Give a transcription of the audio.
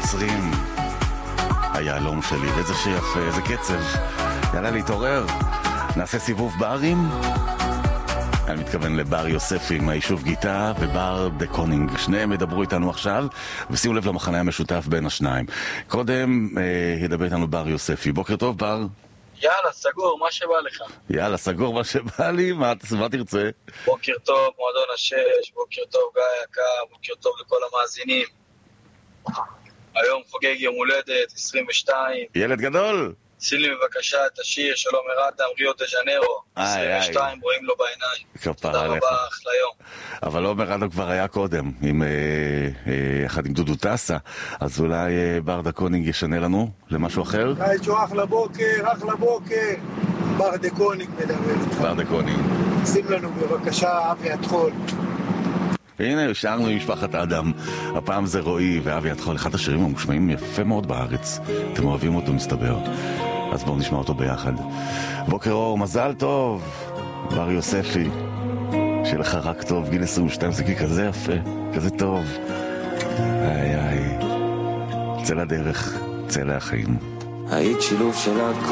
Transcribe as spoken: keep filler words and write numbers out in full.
עשרים. היעלום שלי, איזה שיפה, איזה קצב. יאללה להתעורר. נעשה סיבוב ברים. אני מתכוון לבר יוספי מהיישוב גיטה ובר דה קונינג. שניהם ידברו איתנו עכשיו, ושימו לב למחנה המשותף בין השניים. קודם אה, ידבר איתנו בר יוספי. בוקר טוב בר. יאללה, סגור, מה שבא לך. יאללה, סגור מה שבא לי, מה, מה תרצה? בוקר טוב, מועדון השש, בוקר טוב גיא יקר, בוקר טוב לכל המאזינים. היום חוגג יום הולדת, עשרים ושתיים. ילד גדול. שים לי בבקשה את השיר שלום ארדם, ריו דה ז'נרו. עשרים ושתיים, רואים לו בעיניים. תודה רבה, אחלה יום. אבל עומר אדם כבר היה קודם, עם, אה, אה, יחד עם דודו טסה, אז אולי אה, בר דה קונינג ישנה לנו למשהו אחר? איזשהו אחלה בוקר, אחלה בוקר. בר דה קונינג מדבר איתך. בר דה קונינג. שים לנו בבקשה אבי התחול. והנה, שרנו עם משפחת אדם. הפעם זה רועי ואבי התחול, אחד השירים המושמעים יפה מאוד בארץ. אתם אוהבים אותו, מסתבר. אז בואו נשמע אותו ביחד. בוקר אור, מזל טוב, בר יוספי. שיהיה לך רק טוב, גיל עשרים ושתיים, זה כזה יפה, כזה טוב. איי איי, צא לדרך, צא לחיים. היית שילוב של הכל.